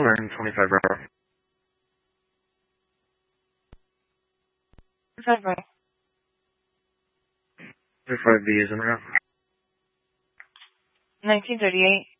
learn 25 Bravo. 25 Bravo. 25B is in route. 1938.